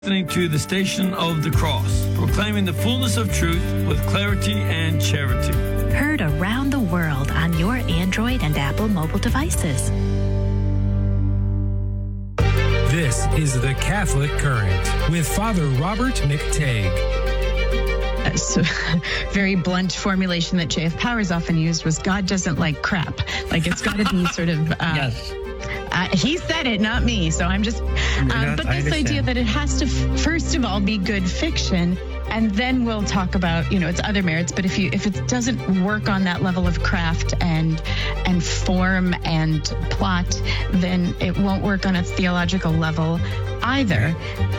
Listening to the Station of the Cross, proclaiming the fullness of truth with clarity and charity. Heard around the world on your Android and Apple mobile devices. This is the Catholic Current with Father Robert McTague. So, very blunt formulation that J.F. Powers often used was God doesn't like crap. Like it's got to be sort of... yes. He said it, not me. So I'm just... but this idea that it has to, first of all, be good fiction, and then we'll talk about, its other merits. But if it doesn't work on that level of craft and form and plot, then it won't work on a theological level either.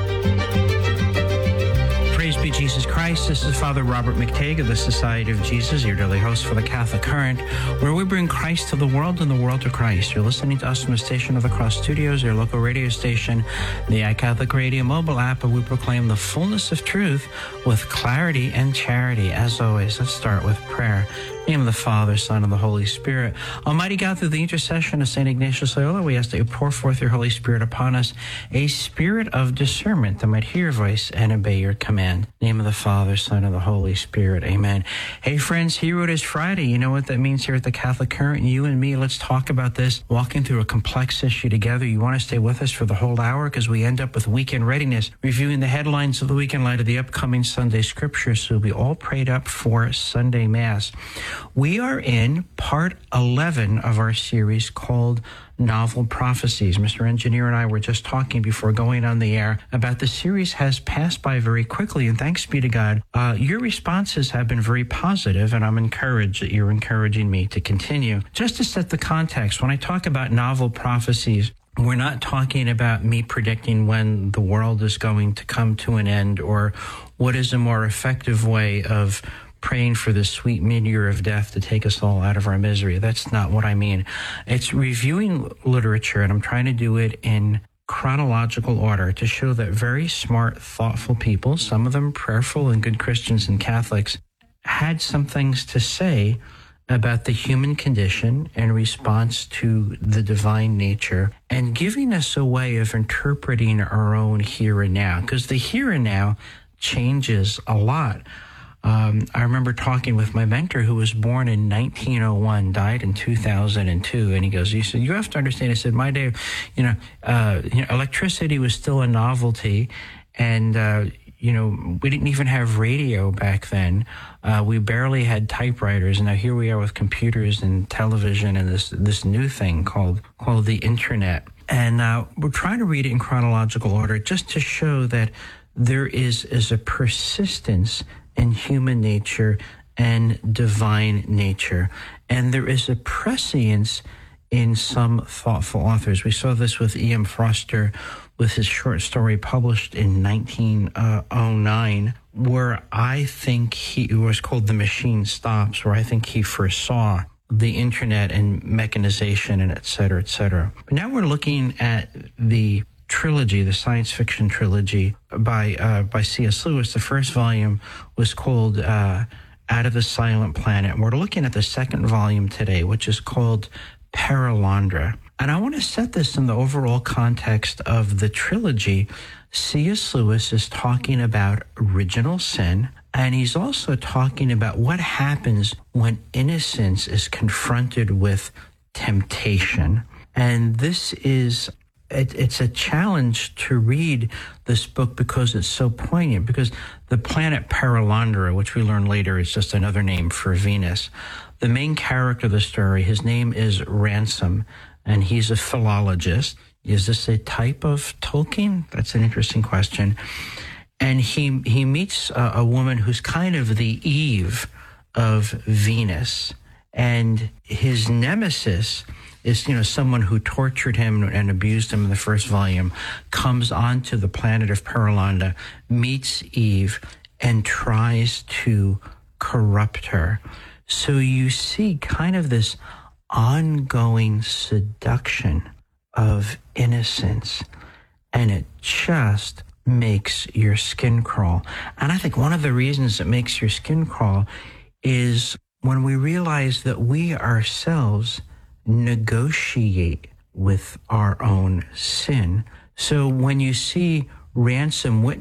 Praise be Jesus Christ. This is Father Robert McTague of the Society of Jesus, your daily host for the Catholic Current, where we bring Christ to the world and the world to Christ. You're listening to us from the Station of the Cross Studios, your local radio station, the iCatholic Radio mobile app, where we proclaim the fullness of truth with clarity and charity. As always, let's start with prayer. In the name of the Father, Son, and the Holy Spirit. Almighty God, through the intercession of St. Ignatius Loyola, we ask that you pour forth your Holy Spirit upon us, a spirit of discernment that might hear your voice and obey your command. In the name of the Father, Son, and the Holy Spirit. Amen. Hey, friends, here it is Friday. You know what that means here at the Catholic Current? You and me, let's talk about this, walking through a complex issue together. You want to stay with us for the whole hour because we end up with weekend readiness, reviewing the headlines of the week in light of the upcoming Sunday Scripture. So we'll be all prayed up for Sunday Mass. We are in part 11 of our series called Novel Prophecies. Mr. Engineer and I were just talking before going on the air about the series has passed by very quickly, and thanks be to God, your responses have been very positive, and I'm encouraged that you're encouraging me to continue. Just to set the context, when I talk about novel prophecies, we're not talking about me predicting when the world is going to come to an end or what is a more effective way of praying for the sweet mid-year of death to take us all out of our misery. That's not what I mean. It's reviewing literature, and I'm trying to do it in chronological order to show that very smart, thoughtful people, some of them prayerful and good Christians and Catholics, had some things to say about the human condition in response to the divine nature and giving us a way of interpreting our own here and now, because the here and now changes a lot. I remember talking with my mentor who was born in 1901, died in 2002, and he said, you have to understand, I said, my day, electricity was still a novelty, and, we didn't even have radio back then. We barely had typewriters, and now here we are with computers and television and this new thing called the internet. And we're trying to read it in chronological order just to show that there is a persistence in human nature and divine nature. And there is a prescience in some thoughtful authors. We saw this with E.M. Forster with his short story published in 1909, where I think it was called The Machine Stops, where I think he foresaw the internet and mechanization and et cetera, et cetera. But now we're looking at the trilogy, the science fiction trilogy by C.S. Lewis. The first volume was called Out of the Silent Planet. And we're looking at the second volume today, which is called Perelandra. And I want to set this in the overall context of the trilogy. C.S. Lewis is talking about original sin, and he's also talking about what happens when innocence is confronted with temptation. And this is it's a challenge to read this book because it's so poignant, because the planet Perelandra, which we learn later is just another name for Venus, the main character of the story, his name is Ransom, and he's a philologist. Is this a type of Tolkien? That's an interesting question. And he meets a woman who's kind of the Eve of Venus, and his nemesis is, someone who tortured him and abused him in the first volume, comes onto the planet of Perelandra, meets Eve, and tries to corrupt her. So you see kind of this ongoing seduction of innocence, and it just makes your skin crawl. And I think one of the reasons it makes your skin crawl is when we realize that we ourselves negotiate with our own sin. So when you see ransom